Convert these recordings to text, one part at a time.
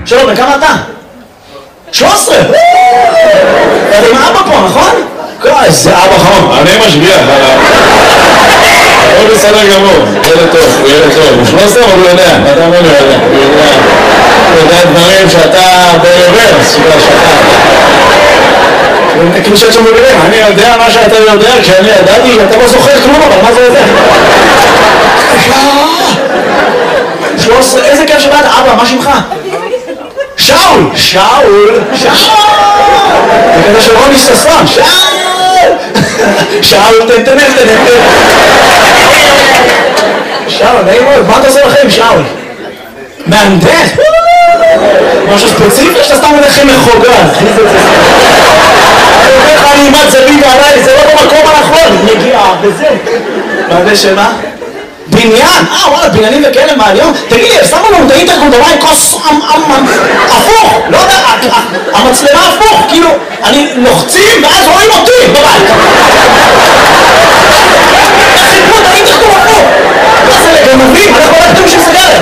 שלום, בכמה אתה? 13! אתה עם אבא פה, נכון? איזה אבא חום, אני משגיח. הוא בסדר גמור, ילד טוב, הוא ילד טוב. הוא 13 אבל הוא יודע, אתה אומר לי, הוא יודע דברים שאתה ברוורס, כאילו שאתה מבינים, אני יודע מה שאתה יודע, כשאני ידעתי, אתה לא זוכר כלום, אבל מה זה יודע? 13, איזה כיף שבאת, אבא, מה שמך? שאול! שאול! שאול! זה כזה של רוני ששון, שאול! שאול, תנתנן. שאול, נעים מאוד, מה אתה עושה לכם, שאול? מהנדס? משהו ספציפי שאתה סתם מלכם מחוגז. אני אומר לך, אני אימת זווית עליי, זה לא במקום הנכון. נגיעה, וזה. מהנדס שמה? בניין? וואלה, בניינים וכאלה מהיום? תגיד לי, שמו לנו את האינטרקום דבר עם כוס הפוך, לא יודע, המצלמה הפוך, כאילו, אני לוחצים ואז רואים אותי בבית. חיפרו את האינטרקום הפוך. מה זה לגנבים? אנחנו לא יודעים בשביל סגרת,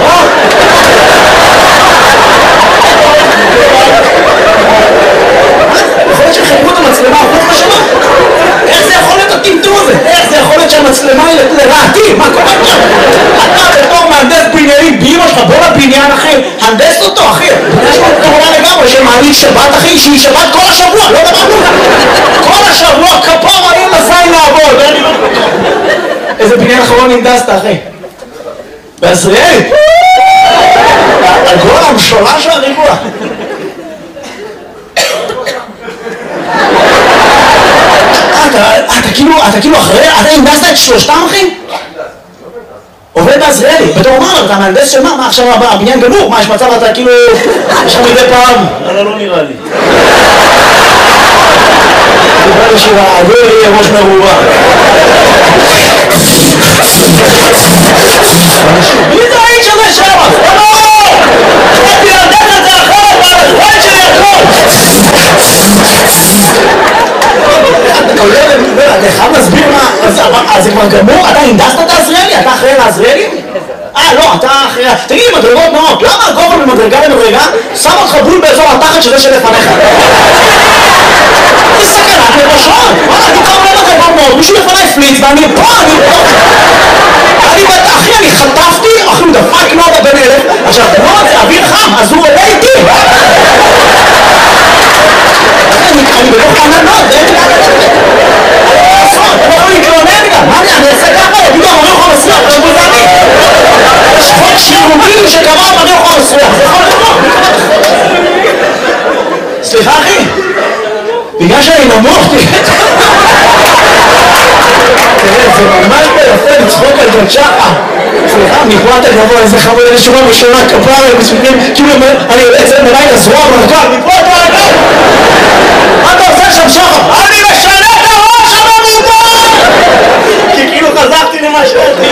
יכול להיות שחיפרו את המצלמה הפוך לשמה? איך זה יכול להיות הטמטום הזה? איך זה יכול להיות שהמצלמה היא לרעתי? מה קורה כאן? אתה בתור מהנדס בניינים באמא שלך, בוא לבניין אחי, הנדס אותו אחי. יש לו תאורה לגמרי שמעלית שבת אחי, שהיא שבת כל השבוע, לא דברנו. כל השבוע כפור האם עשיין לעבוד. איזה בניין אחרון הנדסת אחי? בעזריאל? על כל המשולה של הריבוע. אתה כאילו אחרי, אתה הנדסת את שלושתם אחי? עובד בעזריאלי, בתור אומר, אתה מהנדס של מה? מה עכשיו הבניין גמור? מה יש מצב אתה כאילו, יש לך מדי פעם? לא נראה לי. נראה לי שהעגור יהיה ראש מרובה. מי זה האיש הזה שם? לא! חשבתי להנדס את זה אחרת, והזמן שלי הכל! אתה חייב להסביר מה, אז זה כבר גמור? אתה הנדסת את העזריאלי? אתה אחראי לעזריאלי? לא, אתה אחראי... תגיד לי, מדרגות נאות, למה הגובה ממדרגה למדרגה שם אותך בול באזור התחת שזה שלפניך? זה סכנת לראשון! וואלה, אני קרוב למדרגות נאות, מישהו לפניי פליץ ואני פה, אחי, אני חטפתי, אחי, הוא דפק נודה בן אלף, עכשיו, נוד זה אוויר חם, אז הוא עולה איתי! אני בתוך ענן נוד, זה אתה לא יכול להתלונן גם, מה אני אעשה ככה? יגידו, אמרי אוכל מסריח, עכשיו הוא זה אני. יש חוק שירותי שקבע אמרי אוכל מסריח, זה יכול לקרות. סליחה אחי, בגלל שאני נמוך, תראה, זה ממש ביפה לצחוק על ג'ון שחר. סליחה, מפה אתה גבוה, איזה חמוד, איזה שורה ראשונה, כפרה, מספיקים, כאילו אני עולה את זה מלאי לזרוע ברקל, מפה אתה רגל! מה אתה עושה שם שחר? אני משנה את הראש הממומן! כי כאילו חזרתי למה שאתי.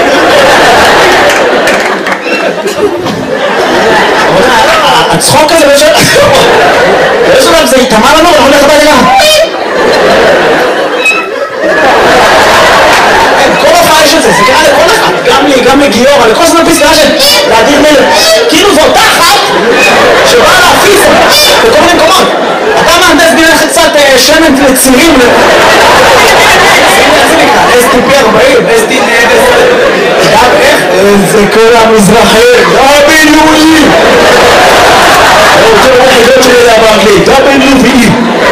הצחוק הזה באיזשהו דבר זה יתאמה לנו, אני הולך הביתה גם. כל הופעה יש את זה, זה קרה לכל אחד, גם לי, גם לגיור, לכל זמן פסקה של להדיר מלך. כאילו זו אותה אחת שבאה להפיס בכל מיני מקומות. אתה מהנדס בניין קצת שמן לצירים. זה נקרא, STP40, גם איך? זה כל המזרחים, WE! זה עוד היחידות שלי זה באנגלית, WE!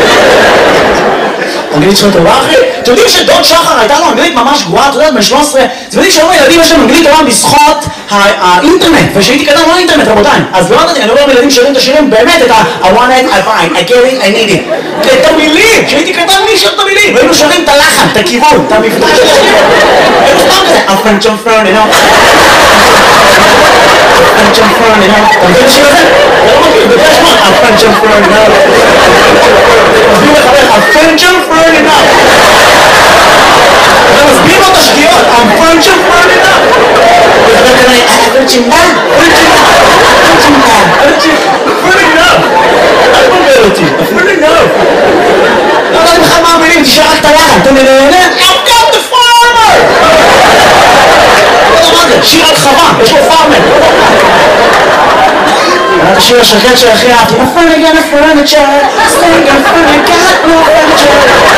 אנגלית שלו טובה אחי? אתם יודעים שדוד שחר הייתה לו אנגלית ממש גרועה, אתה יודעת, ב-13 אתם יודעים שהיום הילדים יש להם אנגלית טובה בזכות האינטרנט ושהייתי קטן לא האינטרנט רבותיי אז לא יודעת, אני לא רואה ילדים שרים את השירים באמת את I want it, I find, I get it, I need it את המילים, שהייתי קטן מי שר את המילים והיינו שרים את הלחן, את הכיוון, את המבטא של השירים היינו סתם כזה I'm French on Fern, you know French on Fern, you know אתה מבין את השיר הזה? אתה לא מכיר, בגלל שמות I'm French on Fern, you know מסביר לחבר, I'm French on Fern, you know אתה מסביר לו את השגיאות I'm French on Fern, you know וחבר כזה, פרצ'ינדה, אל תבלבל אותי, אפילו לא לא יודעים לך מה המילים, תשאר רק את הלחן, אתה נהנה, I've got the farmer לא יודע מה זה, שיר על חווה, יש לו פארמר את השיר השקט שהכי אהבתי. הפנגן הפרנצ'ר, סטנגן פרנגן פרנצ'ר.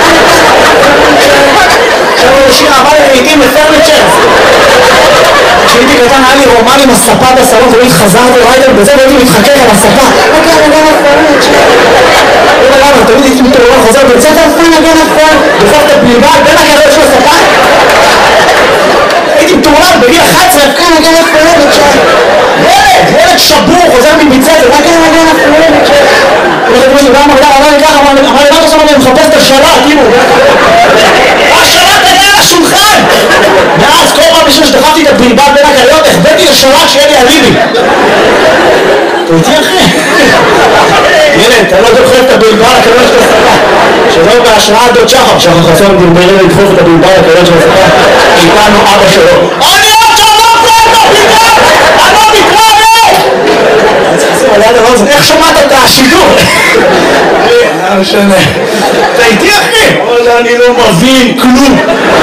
עכשיו שיר אהבה לעיתים לפרנצ'ר. כשהייתי קטן היה לי רומן עם הספה בסלון, תמיד חזרתי ריידר בזה והייתי מתחכך על הספה. הפנגן הפרנצ'ר. לא יודע למה, תמיד הייתי מתעורר חוזר בצאת הפנגן הפרנצ'ר. דופק את הבלבל בין הגדול של הספה. הייתי מתעורר בגיל 11, הפנגן הפרנצ'ר. ילד שבור, חוזר מביצת, הפנגן הפרנצ'ר. אמר לי, מה אתה עושה? אני מחפש את השלט, תראו. השלט היה על השולחן! מאז כל פעם בשביל שדחפתי את הבלבל בין הגליות, החבאתי לשלט שיהיה לי אליבי. אתה איתי אחי? ילד, אתה לא דוחף את הבלבל לקליות של הספה. שלא בהשראה דוד שחר, שחר חסון דלברי לדחוף את הבלבל לקליות של הספה. איתנו אבא שלו. אני עוד שלום פה את הבלבל! אני לא מתראה! אני צריך לשים על יד הרוזן, איך שמעת את השידור? לא משנה. אתה איתי אחי? אני לא מבין כלום.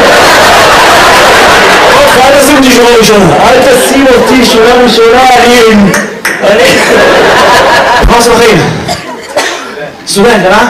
אל תשים אותי שורה ראשונה. אל תשים אותי שורה ראשונה, אני... מה עושה בחיים? סטודנט, אה?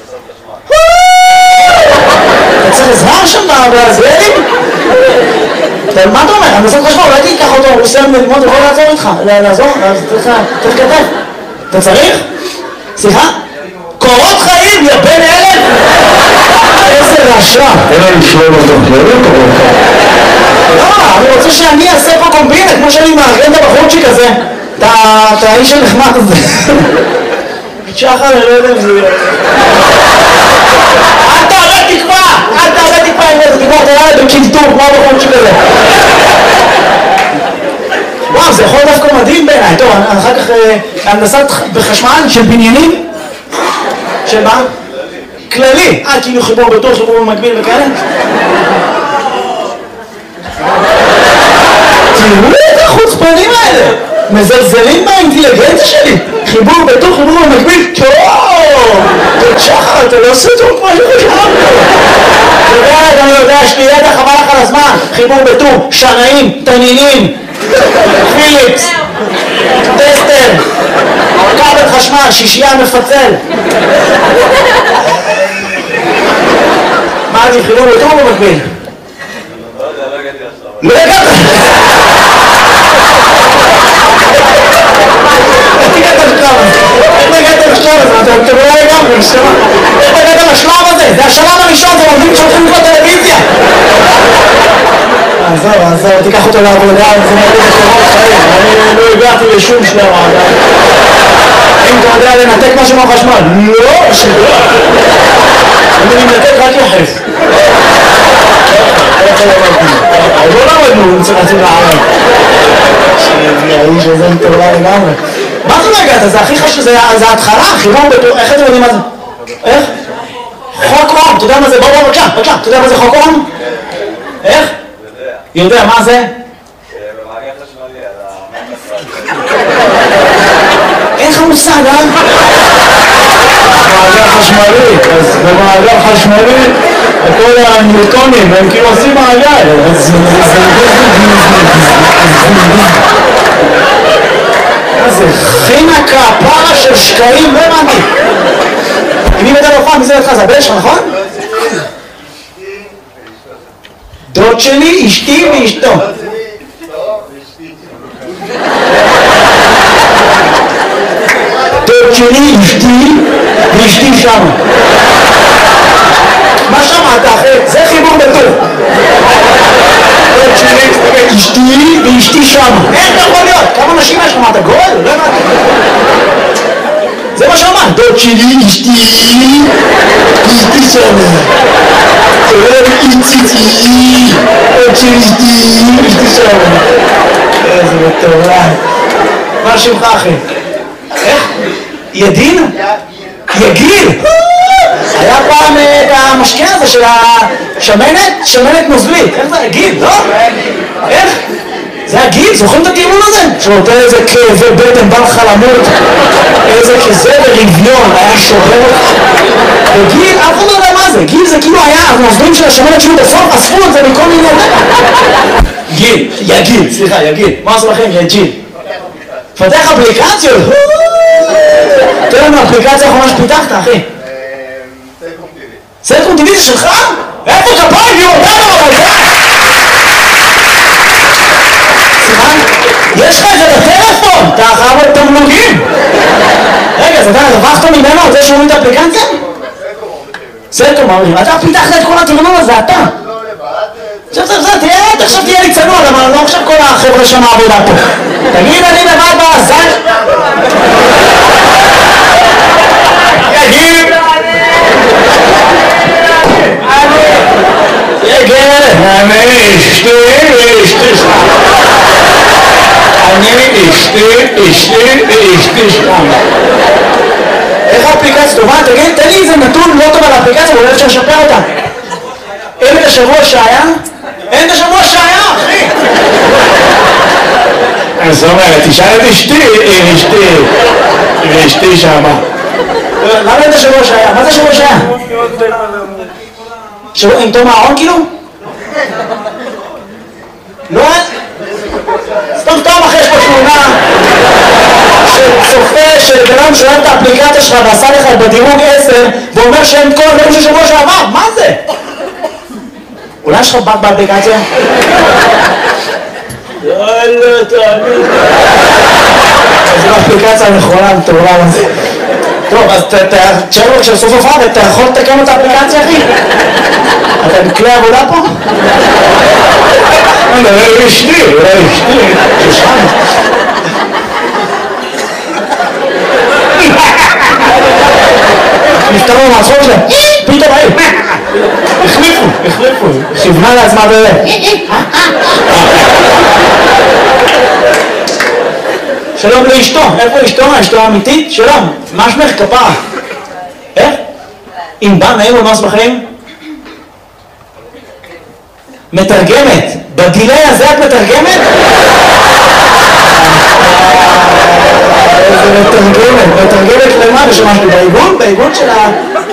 אתה צריך עזרה שם בעזריאלים? מה אתה אומר? אני עושה חשמל, אולי תיקח אותו, הוא עושה ללמוד, הוא יכול לעזור איתך. לעזור? צריך כתב. אתה צריך? סליחה? קורות חיים, יא בן אלף! איזה רשע! אין לי לשלול אותו, לא קורות חיים. לא, אני רוצה שאני אעשה פה קומבינה, כמו שאני מארגן את הבחורצ'יק הזה. את האיש הנחמד הזה. שחר, אני לא יודע אם זה יהיה. אל תעלה תקווה! אל תעלה תקווה אם זה תקווה, אתה ילד בקלטור, כמו הבחורצ'יק הזה. וואו, זה יכול דווקא מדהים בעיניי. טוב, אחר כך הנדסת בחשמל של בניינים. של מה? כללי. כאילו חיבור בטוח, חיבור במקביל וכאלה. תראו את החוצפנים האלה. מזלזלים באינטליגנציה שלי. חיבור בטוח, חיבור במקביל. טוב! שחר, אתה לא עושה טוב כמו שחשבתי. אני יודע, יש לי ידע חבל לך על הזמן. חיבור בטוח, שנאים, תנינים. פיליפס, טסטר, כבל חשמל, שישייה מפצל. מה אני חילול אותו במקביל? לא הגעת! איך הגעת לשלב הזה? אתה לא הגעת לשלב הזה? איך הגעת לשלב הזה? זה השלב הראשון, זה עובדים שהולכים לקרוא טלוויזיה. עזוב, תיקח אותו לעבודה, זה מראה בקורות חיים. אני לא הגעתי לשום שלב עדיין. אם אתה יודע לנתק משהו מהחשמל, לא, שלא. אני מנתק רק יחס. עוד לא למדנו, רצים לערב. האיש הזה מטורלה לגמרי. מה זה לא הגעת? זה הכי חשוב, זה ההתחלה, חיבור בטור, איך אתם יודעים מה זה? איך? חוק אום, אתה יודע מה זה? בוא, בבקשה, אתה יודע מה זה חוק אום? איך? יודע, מה זה? במעגל חשמלי, אין לך מושג, אה? מעגל חשמלי, אז במעגל חשמלי כל הניוטונים הם כאילו עושים מעגל. מה זה? חינקה, פרה של שקעים, לא הבנתי. מי מדבר בפעם? מי זה לך? זה הבן שלך, נכון? דוד שלי, אשתי ואשתו. דוד שלי, אשתי ואשתי שמה. מה שמעת אחרי? זה חיבור בטור. דוד שלי, אשתי ואשתי שמה. איך אתה יכול להיות? כמה נשים יש לך? מה אתה גול? לא הבנתי. זה מה שאמרת. דוד שלי, אשתי ואשתי שמה. איציצי, עוד שלישתי, אשתי שם. איזה מטורף. מה שמך אחי? איך? ידין? יגיל? היה פעם את המשקה הזה של השמנת? שמנת נוזלית. איך זה? יגיל, לא? איך? זה הגיל? זוכרים את הטיעון הזה? שנותן איזה כאבי בטן, בא לך למות, איזה כזה ברביון, היה שובר. וגיל, אף אחד לא יודע מה זה. גיל זה כאילו היה הנוזלים של השמנת שהוא בסוף אספו את זה מכל מיני... גיל, יגיל, סליחה, יגיל. מה עושה לכם? יגיל. פתח אפליקציות. תראה לנו אפליקציה האחרונה שפיתחת, אחי. סלקום טיווי. סלקום טיווי זה שלך? איפה כפיים? לי אותנו, אבל זה! סימן? יש לך את זה בטלפון! אתה חייב את תמלוגים! רגע, אז אתה הרווחת ממנו על זה שהוא את האפליקציה? סלקום אומרים. אתה פיתחת את כל התרנון הזה, אתה! עכשיו, תראה, עכשיו תהיה לי צנוע, למה לא עכשיו כל החבר'ה שם העבודה פה. תגיד, אני לבד בעזן. יגיד. אני אשתי שם. איך האפליקציה טובה? תגיד, תן לי איזה נתון לא טוב על האפליקציה, ואולי אפשר לשפר אותה. אין את השבוע שהיה? אין את השבוע שהיה, אחי! אז אומרת, תשאל את אשתי שמה. למה אין את השבוע שהיה? מה זה השבוע שהיה? שבוע עם תום הארון כאילו? לא? סתם אחרי יש פה תמונה שצופה שבנם שואל את האפליקציה שלך ועשה לך בדירוג 10 ואומר שאין כל דברים של שבוע שעבר, מה זה? אולי יש לך בק באפליקציה? יאללה, תאמין. זו האפליקציה הנכונה, מטורלל הזה. טוב, אז תשאר לו כשסוף הופעה ואתה יכול לתקן את האפליקציה, אחי? אתה בכלי עבודה פה? אולי אשתי. שושן. נפטרנו מהצחוק שלהם. פתאום היו. החליפו. כיוונה לעצמה שלום לאשתו. איפה אשתו? אשתו האמיתית? שלום. מה שמך? כפרה. איך? אם בא נעים ומס בחיים? מתרגמת. בדילי הזה את מתרגמת? איזה מתרגמת למה? בשביל משהו בעיגון? בעיגון של ה...